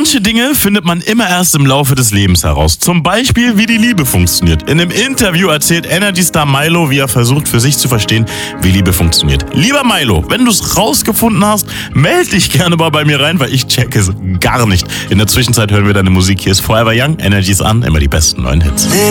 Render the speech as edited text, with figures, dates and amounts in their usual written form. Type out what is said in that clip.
Manche Dinge findet man immer erst im Laufe des Lebens heraus. Zum Beispiel, wie die Liebe funktioniert. In einem Interview erzählt Energy-Star Milo, wie er versucht, für sich zu verstehen, wie Liebe funktioniert. Lieber Milo, wenn du es rausgefunden hast, melde dich gerne mal bei mir rein, weil ich check es gar nicht. In der Zwischenzeit hören wir deine Musik. Hier ist Forever Young, Energy ist an, immer die besten neuen Hits.